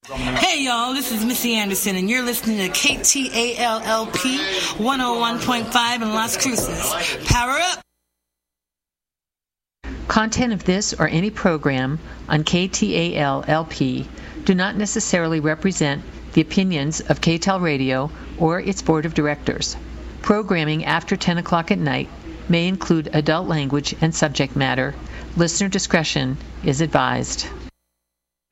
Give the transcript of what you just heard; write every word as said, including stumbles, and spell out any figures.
Hey y'all, this is Missy Anderson and you're listening to K T A L L P one oh one point five in Las Cruces. Power up! Content of this or any program on K T A L L P do not necessarily represent the opinions of K T A L Radio or its board of directors. Programming after ten o'clock at night may include adult language and subject matter. Listener discretion is advised.